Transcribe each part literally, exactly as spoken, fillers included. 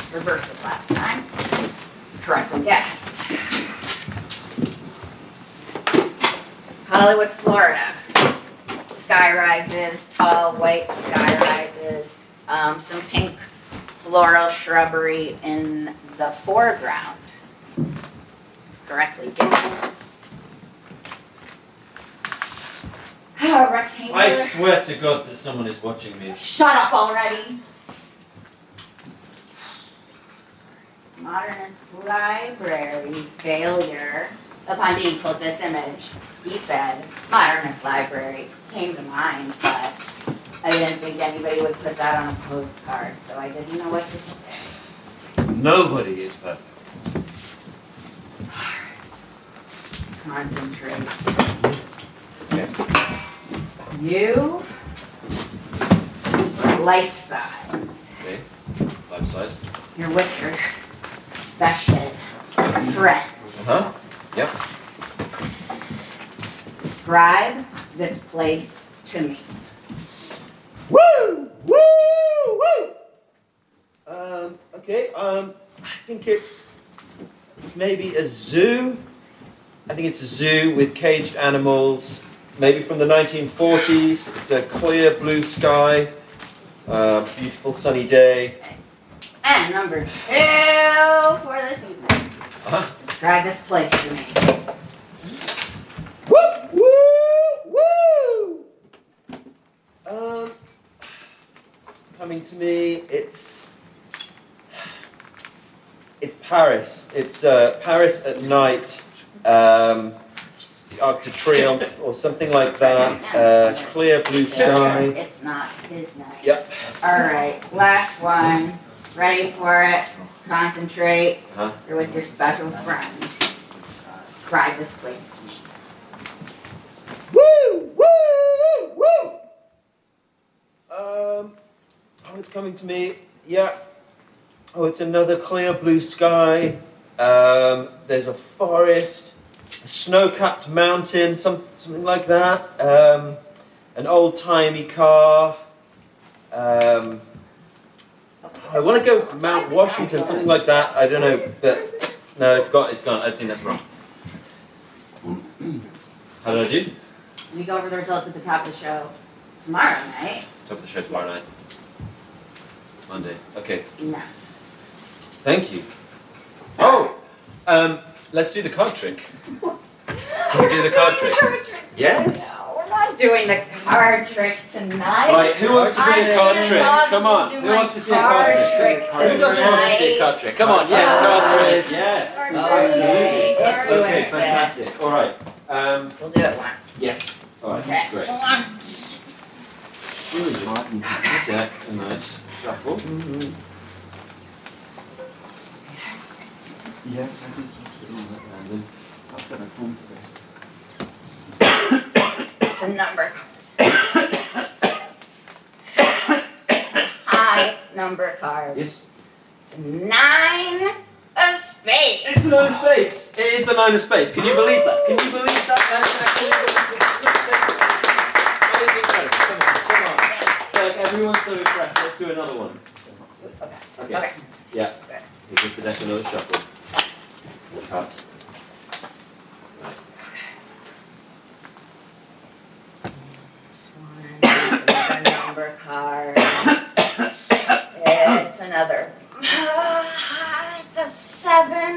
reverse it last time. Correctly guessed. Hollywood, Florida. Sky rises, tall white sky rises, um, some pink floral shrubbery in the foreground. It's correctly guessed. Oh, rectangular. I swear to God that someone is watching me. Shut up already. Modernist library failure. Upon being told this image, he said, modernist library came to mind, but I didn't think anybody would put that on a postcard, so I didn't know what to say. Nobody is perfect. Concentrate. Yes. You are life size. Okay. Life size. You're with your special friend. Uh-huh. Yep. Describe this place to me. Woo! Woo! Woo! Um, okay, um, I think it's, it's maybe a zoo. I think it's a zoo with caged animals, maybe from the nineteen forties. It's a clear blue sky, uh, beautiful sunny day. And number two for this evening. Uh-huh. Describe this place to me. Woo! Woo! Woo! Um, it's coming to me. It's it's Paris. It's uh, Paris at night. Um, the Arc de Triomphe or something like that. Uh, clear blue sky. It's not his night. Yep. All right, last one. Ready for it? Concentrate. Huh? You're with your special friend. Describe this place to me. Woo! Woo! Woo! Um, oh, it's coming to me. Yeah. Oh, it's another clear blue sky. Um, there's a forest, a snow-capped mountain, some, something like that. Um, an old-timey car. Um, I want to go Mount Washington, something like that. I don't know, but no, it's got, it's gone. I think that's wrong. How did I do? We go over the results at the top of the show tomorrow night. Top of the show tomorrow night. Monday. Okay. No. Thank you. Oh, um, let's do the card trick. Can we do the card trick? Yes. No, we're not doing the card trick tonight. Right, who wants to see a card trick? Come on. Who wants to see a card trick? Who doesn't want to see a card trick? Come on, yes, card trick. Yes. Absolutely. Okay, fantastic. All right. Um, We'll do it once. yes. All right, Okay. great. Here we go. That's a nice shuffle. Mm-hmm. Yes, I think so too. And then after I come It's a number. High number card. Yes. It's nine of spades. It's the nine of spades. It is the nine of spades. Can you believe that? Can you believe that? That's actually that is incredible. Come on, come on. Like everyone's so impressed. Let's do another one. Okay. Okay. Okay. Yeah. Okay. You give the deck another shuffle. Cut. Right. This one is another number card. It's another. It's a seven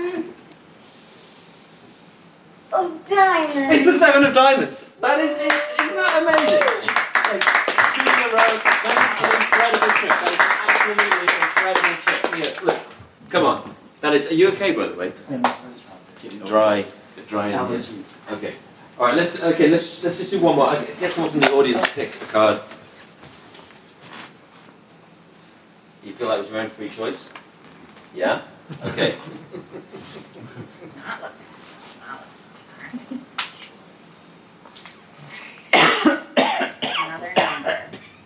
of diamonds. It's the seven of diamonds. That is it. Isn't that amazing? Like, two in a row. That is an incredible trick. That is an absolutely incredible trick. Here, look. Come on. That is. Are you okay, by the way? Getting dry. Get dry in here. Okay. All right. Let's. Okay. Let's. Let's just do one more. I get someone from the audience to pick a card. You feel that was your own free choice? Yeah. Okay. Another number.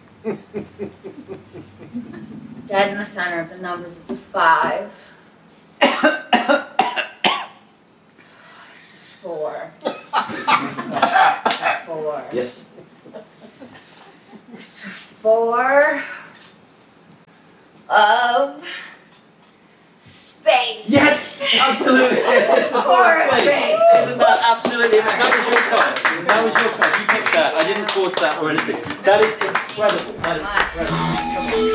Dead in the center of the numbers, it's a five. It's a four. Four. Yes. It's a four of Yes, absolutely. It's the Forest forest space. space. Isn't that absolutely? That was your card. That was your card. You picked that. I didn't force that or anything. That is incredible. That is incredible.